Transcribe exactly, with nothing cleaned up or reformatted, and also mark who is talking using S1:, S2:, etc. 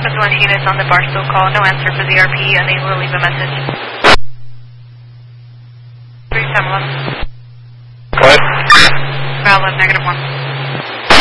S1: This one units on the Barstow call. No answer for Z R P. Unable to leave a message. three seven one.
S2: What?
S1: Valid, negative one.